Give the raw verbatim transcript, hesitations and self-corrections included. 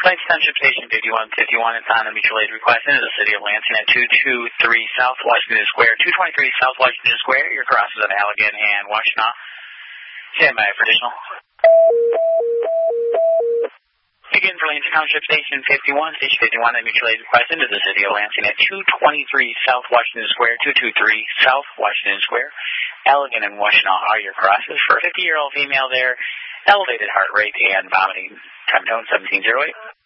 Plains Township Station fifty-one fifty-one, it's on a mutual aid request into the city of Lansing at two twenty-three South Washington Square. two twenty-three South Washington Square, your crosses of Allegan and Washtenaw. Stand by for additional. Again, for Lansing Township Station fifty-one, Station fifty-one, a mutual aid request into the city of Lansing at two twenty-three South Washington Square. two twenty-three South Washington Square. Allegan and Washtenaw are your crosses for a fifty-year-old female there. Elevated heart rate and vomiting. Time tone seventeen oh eight.